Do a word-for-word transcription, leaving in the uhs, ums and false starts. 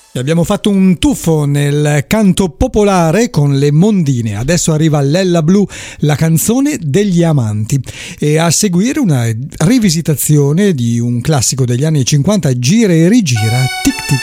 Abbiamo fatto un tuffo nel canto popolare con le mondine. Adesso arriva Lella Blu, la canzone degli amanti, e a seguire una rivisitazione di un classico degli anni cinquanta, Gira e rigira, tic tic